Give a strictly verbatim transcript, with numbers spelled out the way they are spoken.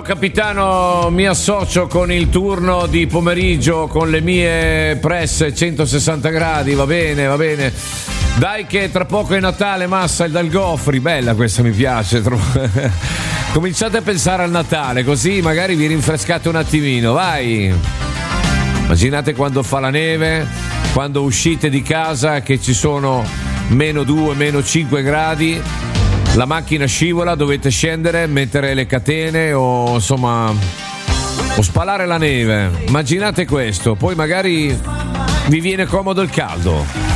Ciao capitano, mi associo con il turno di pomeriggio con le mie presse centosessanta gradi, va bene, va bene. Dai che tra poco è Natale, Massa, il Dal Goffri, bella questa, mi piace. Cominciate a pensare al Natale, così magari vi rinfrescate un attimino, vai. Immaginate quando fa la neve, quando uscite di casa che ci sono meno due, meno cinque gradi. La macchina scivola, dovete scendere, mettere le catene o insomma o spalare la neve. Immaginate questo, poi magari vi viene comodo il caldo.